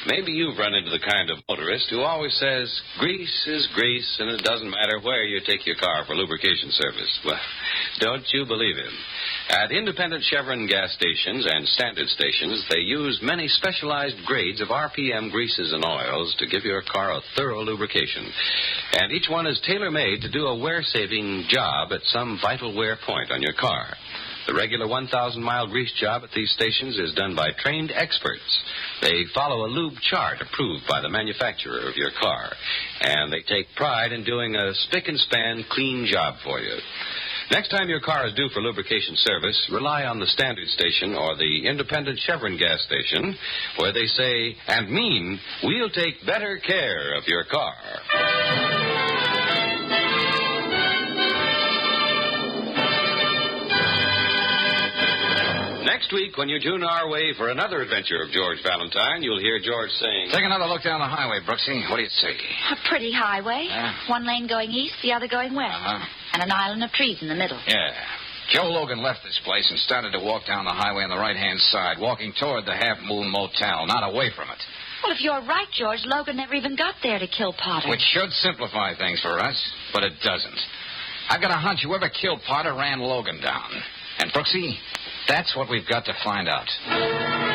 Maybe you've run into the kind of motorist who always says, grease is grease, and it doesn't matter where you take your car for lubrication service. Well, don't you believe him. At independent Chevron gas stations and standard stations, they use many specialized grades of RPM greases and oils to give your car a thorough lubrication. And each one is tailor-made to do a wear-saving job at some vital wear point on your car. The regular 1,000-mile grease job at these stations is done by trained experts. They follow a lube chart approved by the manufacturer of your car, and they take pride in doing a spick-and-span clean job for you. Next time your car is due for lubrication service, rely on the standard station or the independent Chevron gas station, where they say and mean, we'll take better care of your car. Next week, when you tune our way for another adventure of George Valentine, you'll hear George saying... Take another look down the highway, Brooksy. What do you say? A pretty highway. One lane going east, the other going west. And an island of trees in the middle. Yeah. Joe Logan left this place and started to walk down the highway on the right-hand side, walking toward the Half Moon Motel, not away from it. Well, if you're right, George, Logan never even got there to kill Potter. Which should simplify things for us, but it doesn't. I've got a hunch whoever killed Potter ran Logan down. And, Brooksy, that's what we've got to find out.